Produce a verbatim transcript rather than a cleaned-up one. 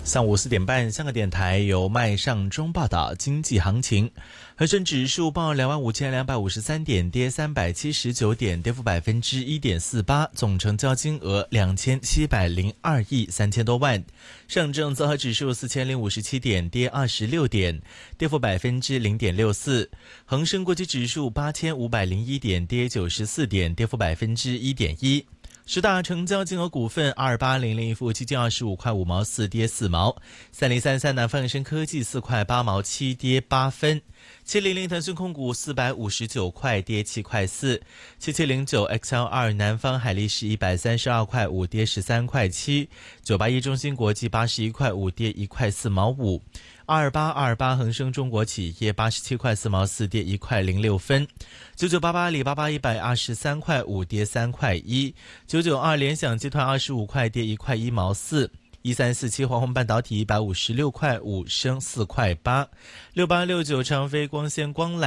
上午四点半，香港电台由麦尚中报道经济行情。恒生指数报两万五千两百五十三点，跌三百七十九点，跌幅百分之一点四八，总成交金额两千七百零二亿三千多万。上证综合指数四千零五十七点，跌二十六点，跌幅百分之零点六四。恒生国际指数八千五百零一点，跌九十四点，跌幅百分之一点一。十大成交金额股份：二八零零富基金二十五块五毛四，跌四毛；三零三三南方恒生科技四块八毛七，跌八分；七零零腾讯控股四百五十九块，跌七块四；七七零九 X L 二南方海力士一百三十二块五，跌十三块七；九八一中芯国际八十一块五，跌一块四毛五。二八二八恒生中国企业八十七块四毛四，跌一块零六分。九九八八阿里巴巴一百二十三块五，跌三块一。九九二联想集团二十五块，跌一块一毛四。一三四七华虹半导体一百五十六块五，升四块八。六八六九长飞光纤光缆